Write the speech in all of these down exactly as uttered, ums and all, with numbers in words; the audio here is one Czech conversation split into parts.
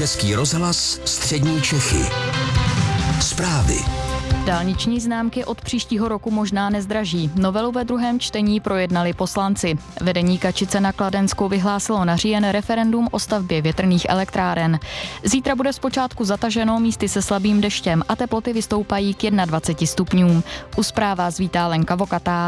Český rozhlas Střední Čechy. Zprávy. Dálniční známky od příštího roku možná nezdraží. Novelu ve druhém čtení projednali poslanci. Vedení Kačice na Kladensku vyhlásilo na říjen referendum o stavbě větrných elektráren. Zítra bude zpočátku zataženo, místy se slabým deštěm a teploty vystoupají k dvaceti jedné stupňům. U zpráv vás vítá Lenka Vokatá.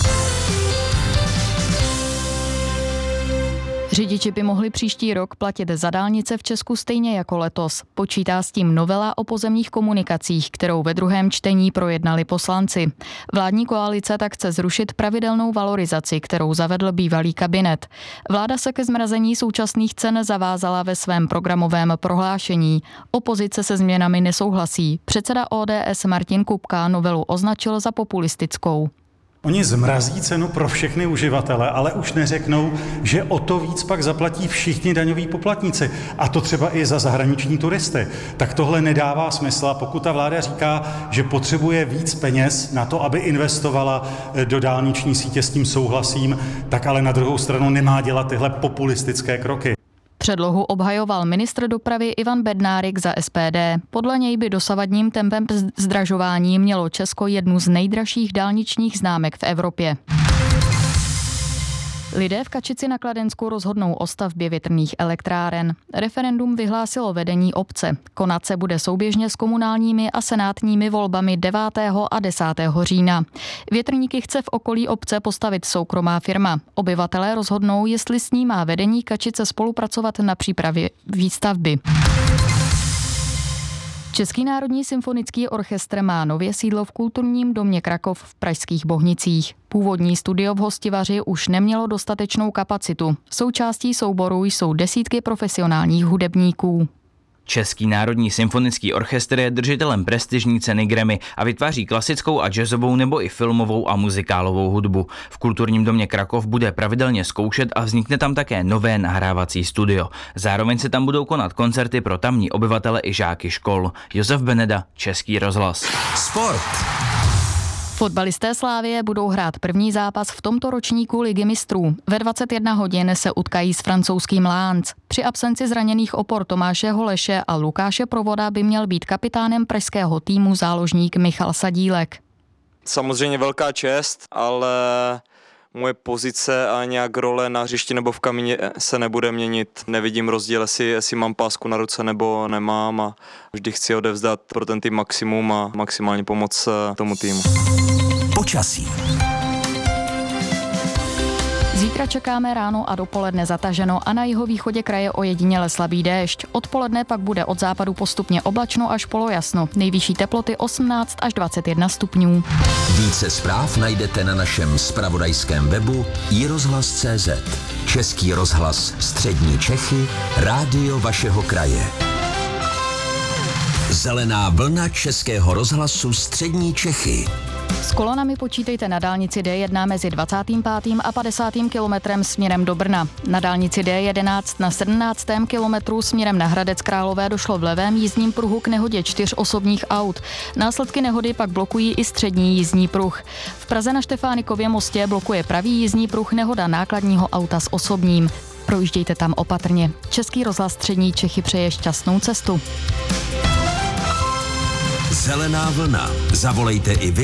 Řidiči by mohli příští rok platit za dálnice v Česku stejně jako letos. Počítá s tím novela o pozemních komunikacích, kterou ve druhém čtení projednali poslanci. Vládní koalice tak chce zrušit pravidelnou valorizaci, kterou zavedl bývalý kabinet. Vláda se ke zmrazení současných cen zavázala ve svém programovém prohlášení. Opozice se změnami nesouhlasí. Předseda O D S Martin Kupka novelu označil za populistickou. Oni zmrazí cenu pro všechny uživatele, ale už neřeknou, že o to víc pak zaplatí všichni daňoví poplatníci. A to třeba i za zahraniční turisty. Tak tohle nedává smysl. A pokud ta vláda říká, že potřebuje víc peněz na to, aby investovala do dálniční sítě, s tím souhlasím, tak ale na druhou stranu nemá dělat tyhle populistické kroky. Předlohu obhajoval ministr dopravy Ivan Bednárik za S P D. Podle něj by dosavadním tempem zdražování mělo Česko jednu z nejdražších dálničních známek v Evropě. Lidé v Kačici na Kladensku rozhodnou o stavbě větrných elektráren. Referendum vyhlásilo vedení obce. Konat se bude souběžně s komunálními a senátními volbami devátého a desátého října. Větrníky chce v okolí obce postavit soukromá firma. Obyvatelé rozhodnou, jestli s ní má vedení Kačice spolupracovat na přípravě výstavby. Český národní symfonický orchestr má nově sídlo v kulturním domě Krakov v pražských Bohnicích. Původní studio v Hostivaři už nemělo dostatečnou kapacitu. Součástí souboru jsou desítky profesionálních hudebníků. Český národní symfonický orchestr je držitelem prestižní ceny Grammy a vytváří klasickou a jazzovou nebo i filmovou a muzikálovou hudbu. V kulturním domě Krakov bude pravidelně zkoušet a vznikne tam také nové nahrávací studio. Zároveň se tam budou konat koncerty pro tamní obyvatele i žáky škol. Josef Beneda, Český rozhlas. Sport. Fotbalisté Slavie budou hrát první zápas v tomto ročníku Ligy mistrů. Ve dvacet jedna hodin se utkají s francouzským Lens. Při absenci zraněných opor Tomáše Holeše a Lukáše Provoda by měl být kapitánem pražského týmu záložník Michal Sadílek. Samozřejmě velká čest, ale moje pozice a nějak role na hřišti nebo v kamíně se nebude měnit. Nevidím rozdíl, jestli, jestli mám pásku na ruce nebo nemám a vždy chci odevzdat pro ten tým maximum a maximálně pomoct tomu týmu. Počasí. Zítra čekáme ráno a dopoledne zataženo a na jihovýchodě kraje ojediněle slabý déšť. Odpoledne pak bude od západu postupně oblačno až polojasno. Nejvyšší teploty osmnáct až dvacet jedna stupňů. Více zpráv najdete na našem zpravodajském webu i rozhlas tečka cé zet. Český rozhlas Střední Čechy, rádio vašeho kraje. Zelená vlna Českého rozhlasu Střední Čechy. S kolonami počítejte na dálnici D jedna mezi dvacátým pátým a padesátým kilometrem směrem do Brna. Na dálnici D jedenáct na sedmnáctém kilometru směrem na Hradec Králové došlo v levém jízdním pruhu k nehodě čtyř osobních aut. Následky nehody pak blokují i střední jízdní pruh. V Praze na Štefánikově mostě blokuje pravý jízdní pruh nehoda nákladního auta s osobním. Projíždějte tam opatrně. Český rozhlas Střední Čechy přeje šťastnou cestu. Zelená vlna. Zavolejte i vy